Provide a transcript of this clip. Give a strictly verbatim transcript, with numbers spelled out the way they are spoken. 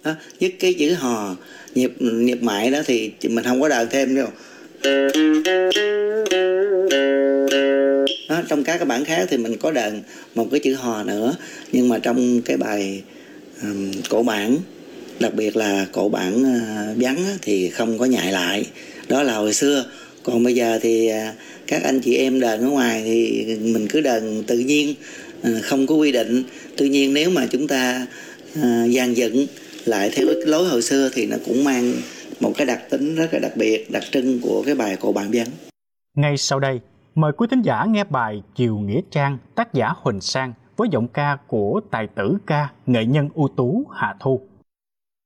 đó, với cái chữ hò nhịp nhịp mại đó thì mình không có đờn thêm đâu. Đó, trong các cái bản khác thì mình có đờn một cái chữ hò nữa, nhưng mà trong cái bài um, cổ bản, đặc biệt là cổ bản uh, vắn thì không có nhại lại. Đó là hồi xưa. Còn bây giờ thì uh, các anh chị em đờn ở ngoài thì mình cứ đờn tự nhiên, uh, không có quy định. Tuy nhiên nếu mà chúng ta uh, dàn dựng lại theo cái lối hồi xưa thì nó cũng mang một cái đặc tính rất là đặc biệt, đặc trưng của cái bài cổ bản vắn. Ngay sau đây, mời quý thính giả nghe bài Chiều Nghĩa Trang, tác giả Huỳnh Sang với giọng ca của tài tử ca nghệ nhân ưu tú Hạ Thu.